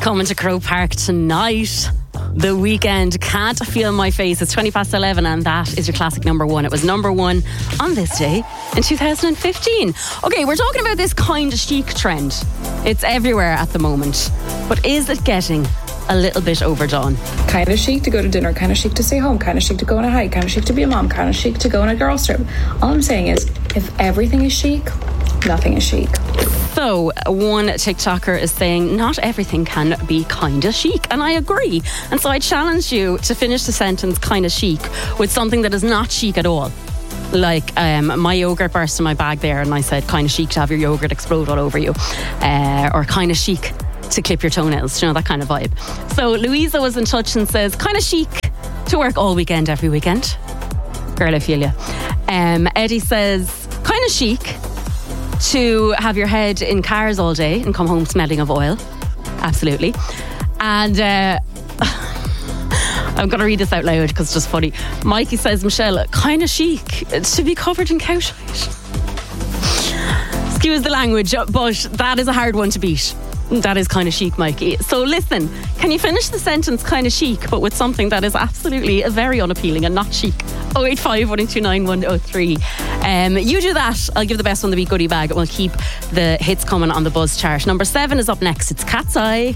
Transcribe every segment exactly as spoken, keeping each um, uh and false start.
coming to Croke Park tonight. The Weekend, Can't Feel My Face. It's twenty past eleven and that is your classic number one. It was number one on this day in two thousand fifteen. Okay, we're talking about this kind of chic trend. It's everywhere at the moment. But is it getting a little bit overdone? Kind of chic to go to dinner, kind of chic to stay home, kind of chic to go on a hike, kind of chic to be a mom, kind of chic to go on a girls trip. All I'm saying is, if everything is chic, nothing is chic. So, one TikToker is saying not everything can be kinda chic, and I agree. And so I challenge you to finish the sentence kinda chic with something that is not chic at all. Like, um, my yogurt burst in my bag there, and I said kinda chic to have your yogurt explode all over you. Uh, or kinda chic to clip your toenails, you know, that kind of vibe. So Louisa was in touch and says, kinda chic to work all weekend, every weekend. Girl, I feel you. Um, Eddie says, kinda chic to have your head in cars all day and come home smelling of oil. Absolutely. And uh, I'm going to read this out loud because it's just funny. Mikey says, Michelle, kind of chic to be covered in cow shite. Excuse the language, but that is a hard one to beat. That is kind of chic, Mikey. So listen, can you finish the sentence kind of chic, but with something that is absolutely very unappealing and not chic? oh eight five, one two nine, one oh three. Um, you do that. I'll give the best one the week goodie bag and we'll keep the hits coming on the Buzz chart. Number seven is up next. It's Cat's Eye.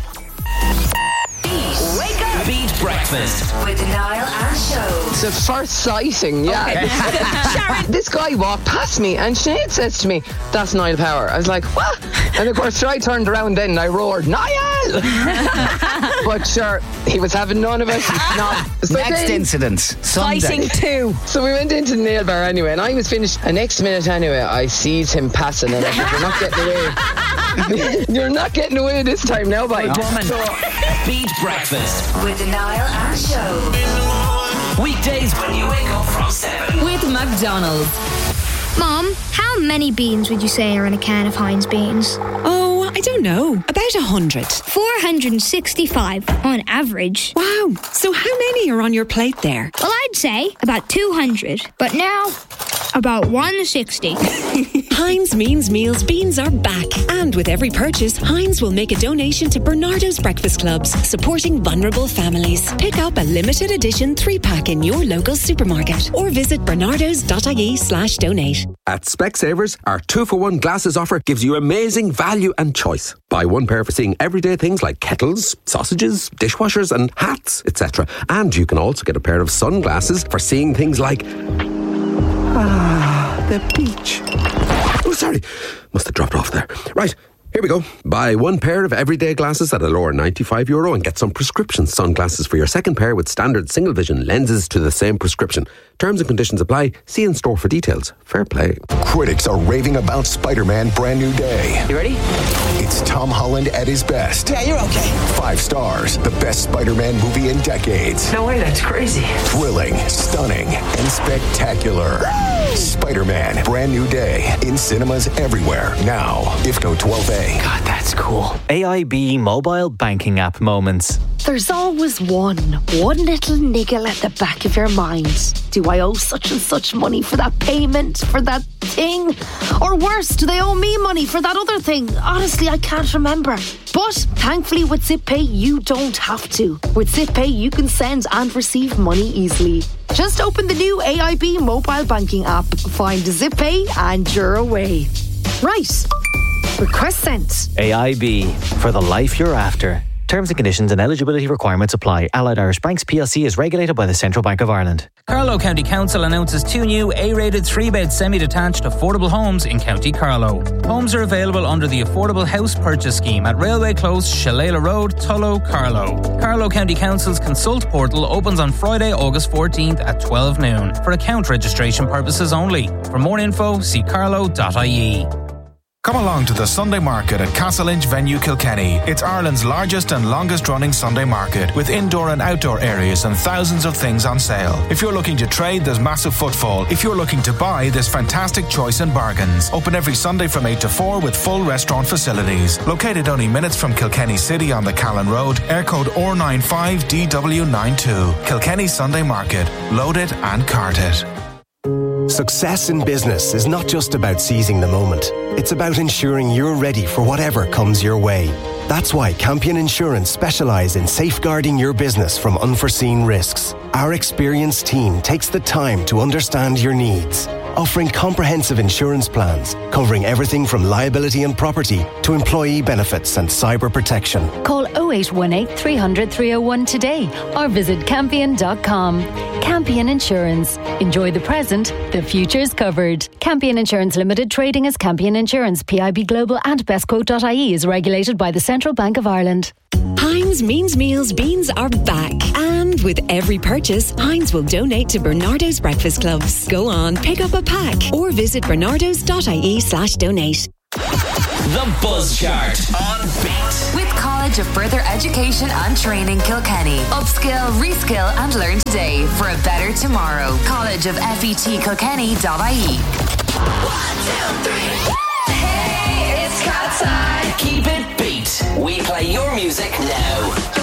Beat. Wake up. Beat Breakfast with Niall and Show. It's a first sighting, yeah. Okay. Sharon, this guy walked past me and Sinead says to me, that's Niall Power. I was like, what? And of course, I turned around then and I roared, Niall! But sure, he was having none of it. No. So Next then, incident, Sunday. Sighting two. So we went into the nail bar anyway, and I was finished. And next minute anyway, I sees him passing, and I said, you're not getting away. You're not getting away this time now, boy. Woman. So, Beat Breakfast with Niall and Show. Weekdays when you wake up from seven. With McDonald's. Mom, how many beans would you say are in a can of Heinz beans? Oh, I don't know. About a hundred. four hundred sixty-five on average. Wow. So how many are on your plate there? Well, I'd say about two hundred. But now, about one hundred sixty. Heinz Means Meals beans are back. And with every purchase, Heinz will make a donation to Bernardo's Breakfast Clubs, supporting vulnerable families. Pick up a limited edition three-pack in your local supermarket or visit bernardos.ie slash donate. At Specsavers, our two-for-one glasses offer gives you amazing value and choice. Buy one pair for seeing everyday things like kettles, sausages, dishwashers and hats, et cetera. And you can also get a pair of sunglasses for seeing things like... Ah, the beach. Oh, sorry. Must have dropped off there. Right. Here we go. Buy one pair of everyday glasses at a lower ninety-five euro and get some prescription sunglasses for your second pair with standard single vision lenses to the same prescription. Terms and conditions apply. See in store for details. Fair play. Critics are raving about Spider-Man Brand New Day. You ready? It's Tom Holland at his best. Yeah, you're okay. Five stars. The best Spider-Man movie in decades. No way, that's crazy. Thrilling, stunning, and spectacular. Spider-Man Brand New Day. In cinemas everywhere. Now. I F C O twelve A. God, that's cool. A I B mobile banking app moments. There's always one, one little niggle at the back of your mind. Do I owe such and such money for that payment, for that thing? Or worse, do they owe me money for that other thing? Honestly, I can't remember. But thankfully with ZipPay, you don't have to. With ZipPay, you can send and receive money easily. Just open the new A I B mobile banking app, find ZipPay and you're away. Right. Request sent. A I B, for the life you're after. Terms and conditions and eligibility requirements apply. Allied Irish Banks P L C is regulated by the Central Bank of Ireland. Carlow County Council announces two new A-rated three-bed semi-detached affordable homes in County Carlow. Homes are available under the Affordable House Purchase Scheme at Railway Close, Shalala Road, Tullow, Carlow. Carlow County Council's Consult portal opens on Friday, August fourteenth at twelve noon for account registration purposes only. For more info, see carlow dot I E. Come along to the Sunday Market at Castleinch Venue Kilkenny. It's Ireland's largest and longest running Sunday Market, with indoor and outdoor areas and thousands of things on sale. If you're looking to trade, there's massive footfall. If you're looking to buy, there's fantastic choice and bargains. Open every Sunday from eight to four with full restaurant facilities. Located only minutes from Kilkenny City on the Callan Road, air code O R nine five D W nine two. Kilkenny Sunday Market. Load it and cart it. Success in business is not just about seizing the moment. It's about ensuring you're ready for whatever comes your way. That's why Campion Insurance specialise in safeguarding your business from unforeseen risks. Our experienced team takes the time to understand your needs, offering comprehensive insurance plans covering everything from liability and property to employee benefits and cyber protection. Call oh eight one eight, three hundred, three oh one today or visit campion dot com. Campion Insurance. Enjoy the present, the future's covered. Campion Insurance Limited, trading as Campion Insurance, P I B Global and bestquote dot I E is regulated by the Central Bank of Ireland. Heinz Means Meals beans are back. And with every purchase, Heinz will donate to Bernardo's Breakfast Clubs. Go on, pick up a pack or visit bernardos dot I E slash donate. The Buzz Chart on Beat. With College of Further Education and Training Kilkenny. Upskill, reskill and learn today for a better tomorrow. College of Fet Kilkenny dot I E. One, two, three. Hey, it's Cat Time. Keep it beat. We play your music now.